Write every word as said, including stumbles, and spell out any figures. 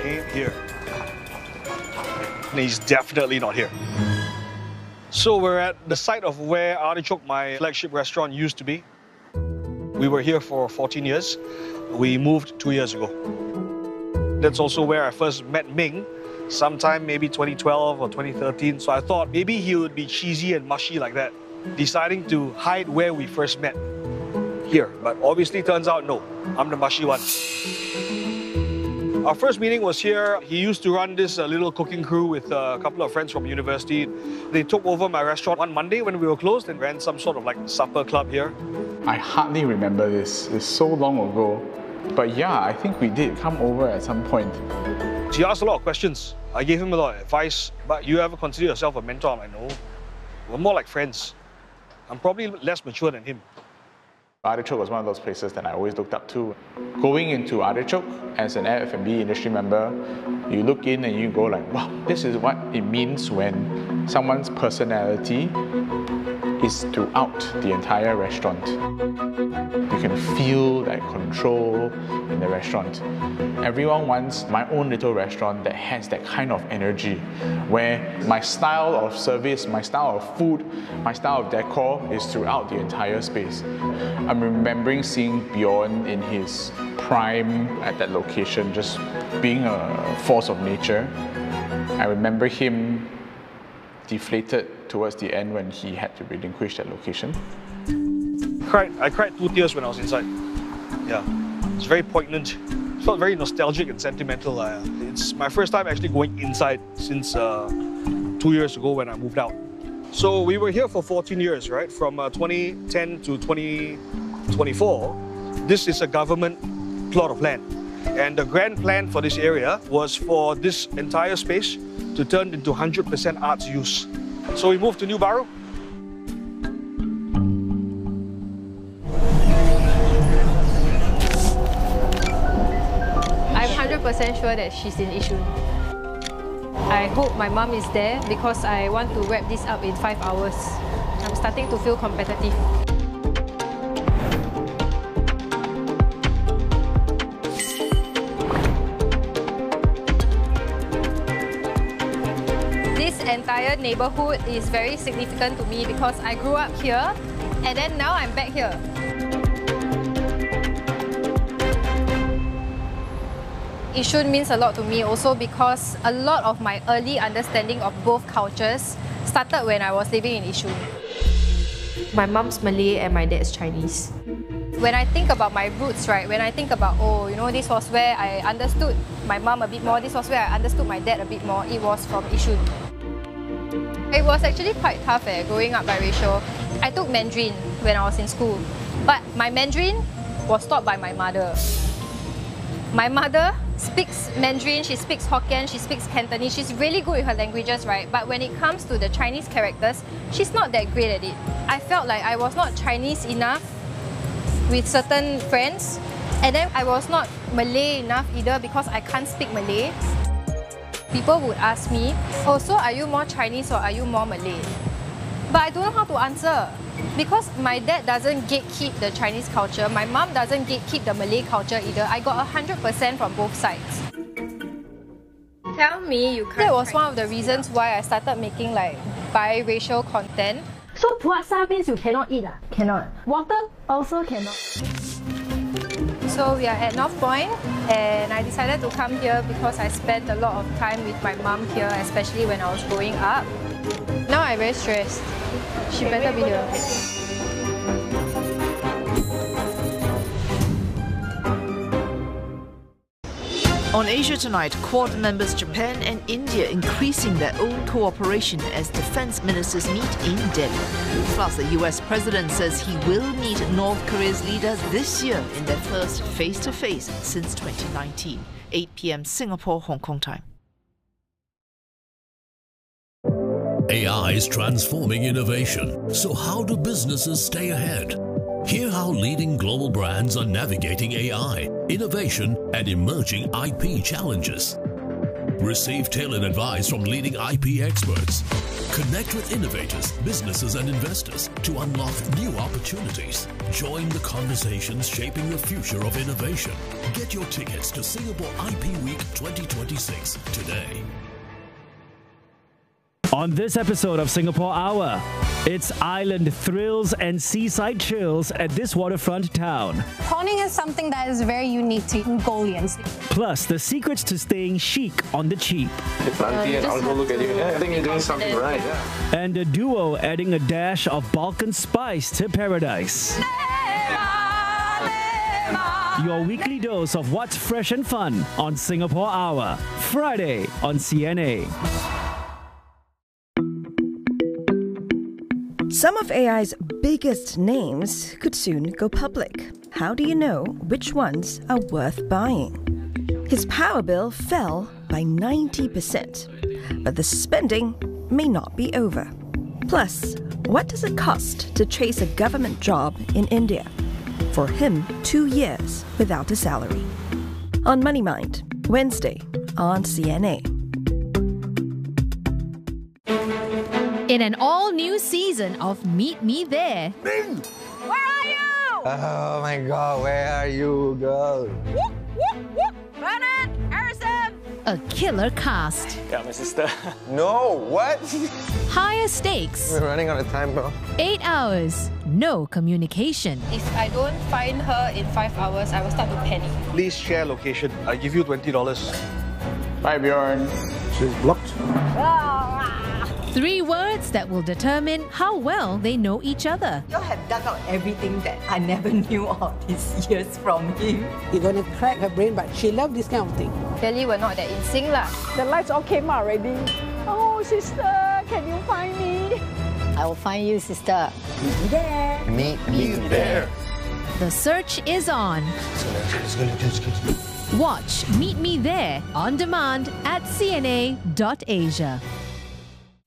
ain't here. And he's definitely not here. So we're at the site of where Artichoke, my flagship restaurant, used to be. We were here for fourteen years. We moved two years ago. That's also where I first met Ming, sometime maybe twenty twelve or twenty thirteen. So I thought maybe he would be cheesy and mushy like that, deciding to hide where we first met, here. But obviously turns out no, I'm the mushy one. Our first meeting was here. He used to run this uh, little cooking crew with uh, a couple of friends from university. They took over my restaurant one Monday when we were closed and ran some sort of like supper club here. I hardly remember this. It's so long ago. But yeah, I think we did come over at some point. He asked a lot of questions. I gave him a lot of advice. But you ever consider yourself a mentor? I'm like, no. We're more like friends. I'm probably less mature than him. Artichoke was one of those places that I always looked up to. Going into Artichoke as an F and B industry member, you look in and you go like, wow, this is what it means when someone's personality is throughout the entire restaurant. You can feel that control in the restaurant. Everyone wants my own little restaurant that has that kind of energy, where my style of service, my style of food, my style of decor is throughout the entire space. I'm remembering seeing Bjorn in his prime at that location, just being a force of nature. I remember him deflated towards the end when he had to relinquish that location. Cried, I cried two tears when I was inside. Yeah, it's very poignant. It felt very nostalgic and sentimental. Uh, it's my first time actually going inside since uh, two years ago when I moved out. So we were here for fourteen years, right? From uh, twenty ten to twenty twenty-four. This is a government plot of land. And the grand plan for this area was for this entire space to turn into one hundred percent arts use. So we moved to New Baru. I'm one hundred percent sure that she's in Yishun. I hope my mom is there because I want to wrap this up in five hours. I'm starting to feel competitive. This entire neighborhood is very significant to me because I grew up here and then now I'm back here. Yishun means a lot to me also because a lot of my early understanding of both cultures started when I was living in Yishun. My mom's Malay and my dad's Chinese. When I think about my roots, right, when I think about, oh, you know, this was where I understood my mom a bit more, this was where I understood my dad a bit more, it was from Yishun. It was actually quite tough eh, growing up biracial. I took Mandarin when I was in school, but my Mandarin was taught by my mother. My mother speaks Mandarin, she speaks Hokkien, she speaks Cantonese, she's really good with her languages, right? But when it comes to the Chinese characters, she's not that great at it. I felt like I was not Chinese enough with certain friends, and then I was not Malay enough either because I can't speak Malay. People would ask me, oh, so are you more Chinese or are you more Malay? But I don't know how to answer because my dad doesn't gatekeep the Chinese culture, my mom doesn't gatekeep the Malay culture either. I got one hundred percent from both sides. Tell me you can't. That was one of the reasons why I started making like biracial content. So puasa means you cannot eat ah? Cannot. Water also cannot. So we are at North Point and I decided to come here because I spent a lot of time with my mom here, especially when I was growing up. Now I'm very stressed. She better be here. On Asia Tonight, Quad members Japan and India increasing their own cooperation as defense ministers meet in Delhi. Plus, the U S president says he will meet North Korea's leader this year in their first face-to-face since twenty nineteen. eight p m Singapore, Hong Kong time. A I is transforming innovation. So how do businesses stay ahead? Hear how leading global brands are navigating A I, innovation, and emerging I P challenges. Receive tailored advice from leading I P experts. Connect with innovators, businesses, and investors to unlock new opportunities. Join the conversations shaping the future of innovation. Get your tickets to Singapore I P Week twenty twenty-six today. On this episode of Singapore Hour, it's island thrills and seaside chills at this waterfront town. Prawning is something that is very unique to Mongolians. Plus, the secrets to staying chic on the cheap. If Auntie and Uncle look at you, yeah, I think you're doing something right. Yeah. And a duo adding a dash of Balkan spice to paradise. Your weekly dose of what's fresh and fun on Singapore Hour, Friday on C N A. Some of A I's biggest names could soon go public. How do you know which ones are worth buying? His power bill fell by ninety percent, but the spending may not be over. Plus, what does it cost to chase a government job in India? For him, two years without a salary. On Money Mind, Wednesday on C N A. In an all-new season of Meet Me There. Ming! Where are you? Oh my god, where are you, girl? Whoop, whoop, whoop. Bernard, Harrison. A killer cast. Got my sister. No, what? Higher stakes. We're running out of time, bro. Eight hours. No communication. If I don't find her in five hours, I will start to panic. Please share location. I give you twenty dollars. Bye, Bjorn. She's blocked. Three words that will determine how well they know each other. You have dug out everything that I never knew all these years from him. You're gonna crack her brain, but she loved this kind of thing. Clearly, we're not that in sync lah. The lights all came out already. Oh, sister, can you find me? I will find you, sister. Meet me there. Meet me there. The search is on. Watch Meet Me There on demand at C N A dot asia.